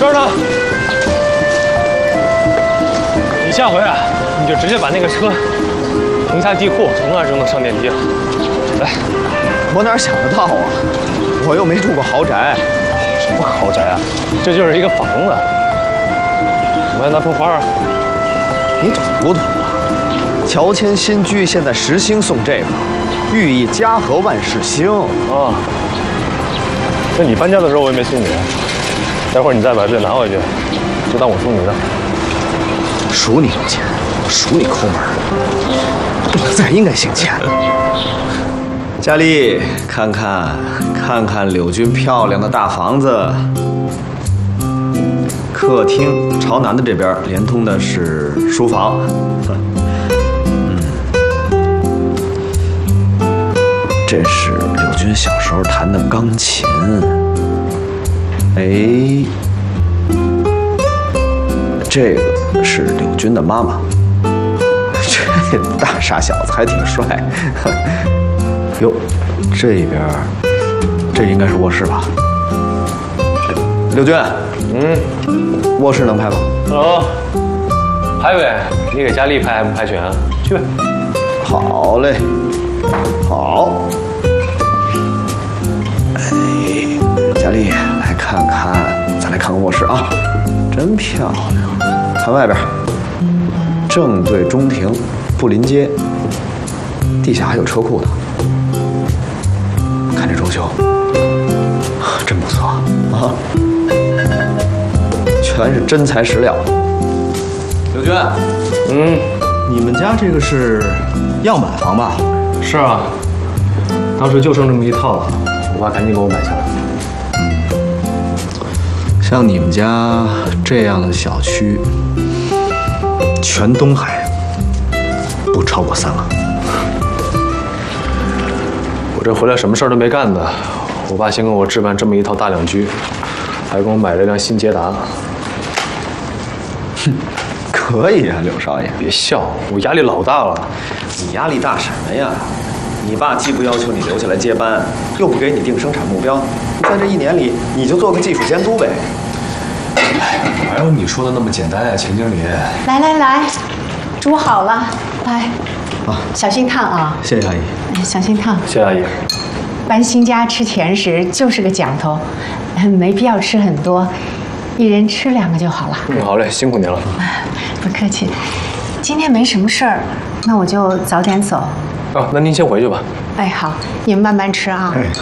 圈呢？你下回啊，你就直接把那个车停下地库，从那儿就能上电梯了。来， 我哪想得到啊！我又没住过豪宅。 什么豪宅啊？这就是一个房子。我要拿盆花啊！ 你懂不懂啊？乔迁新居现在时兴送这个，寓意家和万事兴。 啊，那你搬家的时候我也没送你，待会儿你再把这拿回去，就当我送你的。 数你有钱，数你抠门，我才应该姓钱。佳丽，看看柳军漂亮的大房子。客厅朝南的这边连通的是书房。这是柳军小时候弹的钢琴。哎，这个是柳军的妈妈。这大傻小子还挺帅。哟，这边这应该是卧室吧？柳军，卧室能拍吗？ 哦，拍呗，你给佳丽拍还不拍全啊？去呗。 好嘞，好。哎，佳丽，来看看，咱来看看卧室啊，真漂亮。看外边，正对中庭，不临街，地下还有车库呢。看这装修，真不错啊，全是真材实料。柳军，你们家这个是样板房吧？ 是啊，当时就剩这么一套了，我爸赶紧给我买下来。 像你们家这样的小区，全东海不超过3个。 我这回来什么事儿都没干的，我爸先给我置办这么一套大两居，还给我买了一辆新捷达。 可以啊，柳少爷， 别笑，我压力老大了。 你压力大什么呀？你爸既不要求你留下来接班，又不给你定生产目标，在这1年里，你就做个技术监督呗。 哎，哪有你说的那么简单呀，钱经理？ 来，煮好了，来， 啊， 小心烫啊！ 谢谢阿姨。 小心烫。 谢阿姨。 搬新家吃甜食就是个讲头，没必要吃很多，一人吃2个就好了。 好嘞，辛苦您了。 不客气。今天没什么事儿，那我就早点走。 那您先回去吧。 哎，好，你们慢慢吃啊。 哎，